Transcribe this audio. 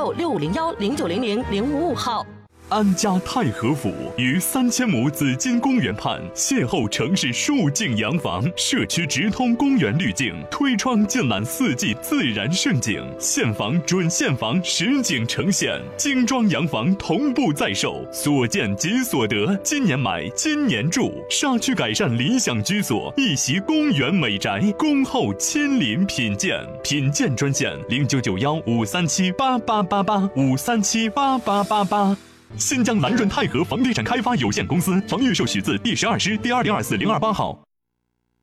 06650109000555号。 安家太和府于3000亩紫金公园畔，邂逅城市数景洋房，社区直通公园滤镜，推窗尽览4季自然盛景，现房准现房实景呈现，精装洋房同步在售，所见即所得，今年买今年住，沙区改善理想居所，一袭公园美宅，恭候亲临品鉴。品鉴专线099153788885378888。新疆蓝润泰和房地产开发有限公司，房预授许字第12师第2024-028号。